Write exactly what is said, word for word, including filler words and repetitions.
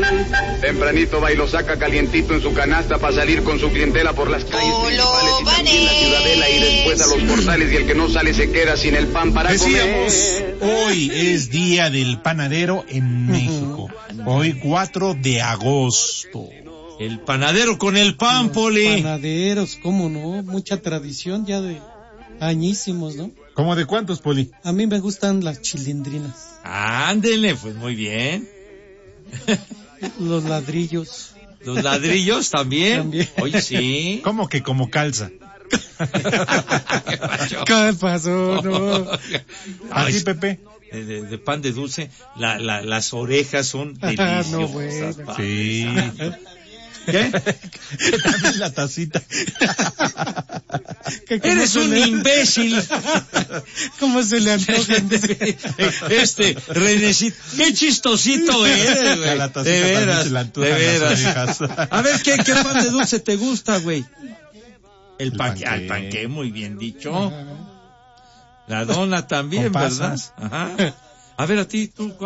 Tempranito va y lo saca calientito en su canasta para salir con su clientela por las calles principales y también la ciudadela y después a los portales, y el que no sale se queda sin el pan para Decíamos, comer. hoy es día del panadero en México. Hoy cuatro de agosto. El panadero con el pan, Poli. Panaderos, cómo no, mucha tradición ya de añísimos, ¿no? ¿Cómo de cuántos, Poli? A mí me gustan las chilindrinas. Ándele, pues muy bien. Los ladrillos. Los ladrillos también. También. Oye, sí. ¿Cómo que como calza? ¿Qué pasó? ¿Qué pasó? No. ¿A ti, Ay, Pepe? De, de, de pan de dulce, la, la, las orejas son Ah, deliciosas. no, bueno. padre. Sí. ¿Qué? También la tacita. ¿Qué- cómo Eres se un le- imbécil. ¿Cómo se le antoja? Este, Renecito, qué chistosito eres, güey. A la tacita De también veras, se le antojan de las veras. orejas. A ver, ¿qué, qué pan de dulce te gusta, güey? El, El panque, panqué. al panqué, muy bien dicho. La dona también, Con ¿verdad? pasas. Ajá. A ver, a ti, tú,